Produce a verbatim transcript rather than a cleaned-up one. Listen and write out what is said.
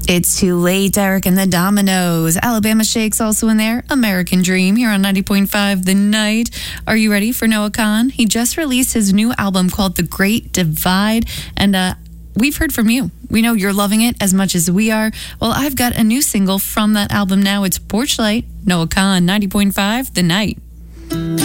It's Too Late, Derek and the Dominoes. Alabama Shake's also in there. American Dream here on ninety point five The Night. Are you ready for Noah Kahan? He just released his new album called The Great Divide, and uh, we've heard from you. We know you're loving it as much as we are. Well, I've got a new single from that album now. It's Porch Light. Noah Kahan, ninety point five The Night.